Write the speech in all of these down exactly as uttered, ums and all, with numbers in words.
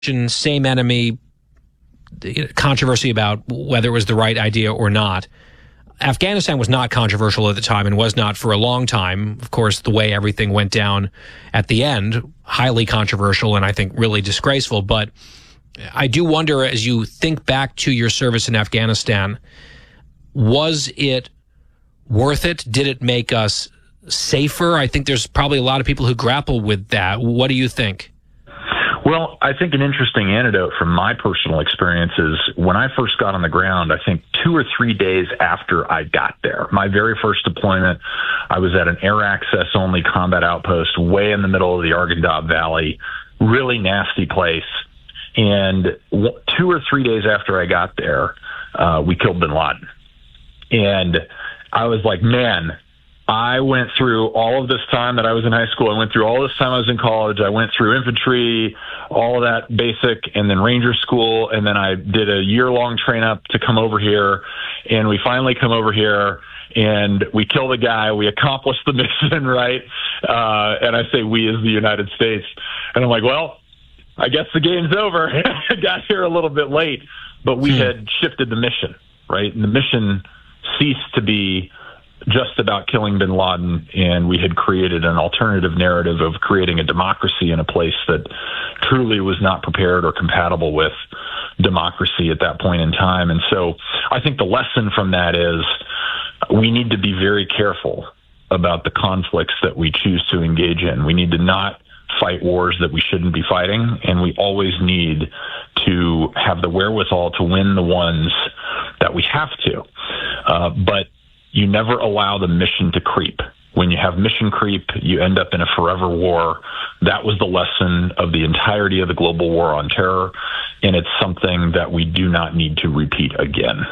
same enemy, controversy about whether it was the right idea or not. Afghanistan was not controversial at the time and was not for a long time. Of course, the way everything went down at the end, highly controversial and I think really disgraceful. But I do wonder, as you think back to your service in Afghanistan, was it worth it? Did it make us safer? I think there's probably a lot of people who grapple with that. What do you think? Well, I think an interesting anecdote from my personal experience is when I first got on the ground, I think two or three days after I got there, my very first deployment, I was at an air access only combat outpost way in the middle of the Arghandab Valley, really nasty place. And two or three days after I got there, uh, we killed bin Laden. And I was like, man, I went through all of this time that I was in high school. I went through all this time I was in college. I went through infantry, all of that basic, and then Ranger school. And then I did a year-long train up to come over here. And we finally come over here, and we kill the guy. We accomplish the mission, right? Uh, and I say we as the United States. And I'm like, well, I guess the game's over. I got here a little bit late. But we hmm. had shifted the mission, right? And the mission ceased to be just about killing bin Laden, and we had created an alternative narrative of creating a democracy in a place that truly was not prepared or compatible with democracy at that point in time. And so I think the lesson from that is we need to be very careful about the conflicts that we choose to engage in. We need to not fight wars that we shouldn't be fighting, and we always need to have the wherewithal to win the ones that we have to. Uh, but you never allow the mission to creep. When you have mission creep, you end up in a forever war. That was the lesson of the entirety of the global war on terror, and it's something that we do not need to repeat again.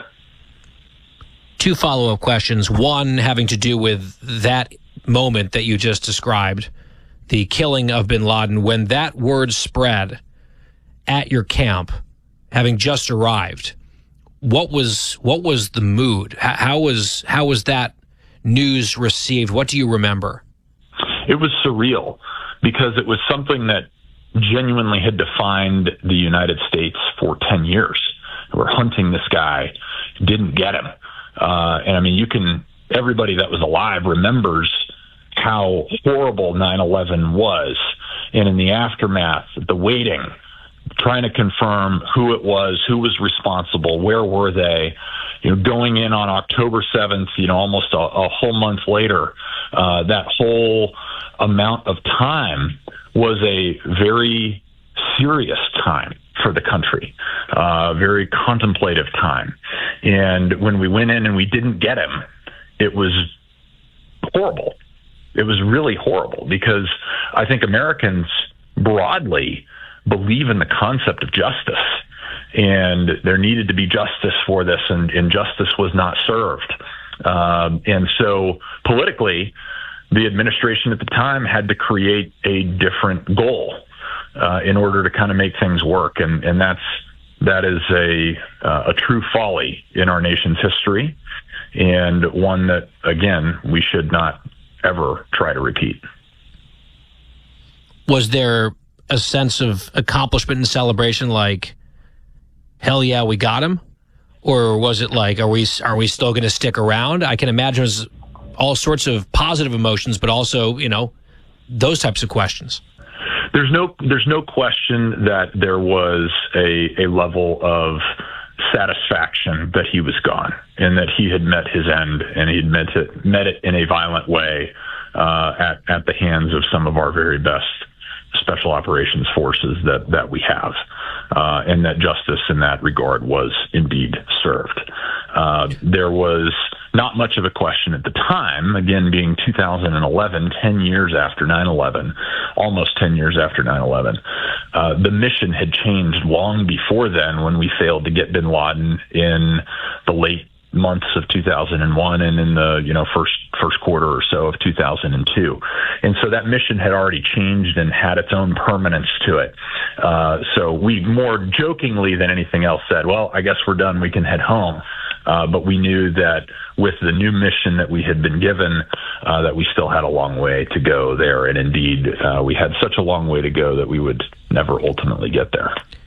Two follow-up questions. One having to do with that moment that you just described, the killing of bin Laden. When that word spread at your camp, having just arrived, What was what was the mood? How was how was that news received? What do you remember? It was surreal because it was something that genuinely had defined the United States for ten years. We're hunting this guy, didn't get him. Uh, and I mean, you can, everybody that was alive remembers how horrible nine eleven was. And in the aftermath, the waiting, trying to confirm who it was, who was responsible, where were they, you know, going in on October seventh, you know, almost a, a whole month later, uh, that whole amount of time was a very serious time for the country, uh, very contemplative time. And when we went in and we didn't get him, it was horrible. It was really horrible because I think Americans broadly believe in the concept of justice, and there needed to be justice for this, and, and justice was not served. Um, and so politically, the administration at the time had to create a different goal uh, in order to kind of make things work. And, and that's, that is a, uh, a true folly in our nation's history, and one that, again, we should not ever try to repeat. Was there a sense of accomplishment and celebration, like, hell yeah, we got him? Or was it like, are we are we still going to stick around? I can imagine there's all sorts of positive emotions, but also, you know, those types of questions. There's no there's no question that there was a, a level of satisfaction that he was gone and that he had met his end, and he'd met it, met it in a violent way uh, at, at the hands of some of our very best special operations forces that, that we have, uh, and that justice in that regard was indeed served. Uh, there was not much of a question at the time, again, being two thousand eleven, ten years after nine eleven, almost ten years after nine eleven. Uh, the mission had changed long before then when we failed to get bin Laden in the late months of two thousand one and in the, you know, first first quarter or so of two thousand two. And so that mission had already changed and had its own permanence to it. Uh, so we more jokingly than anything else said, well, I guess we're done. We can head home. Uh, but we knew that with the new mission that we had been given, uh, that we still had a long way to go there. And indeed, uh, we had such a long way to go that we would never ultimately get there.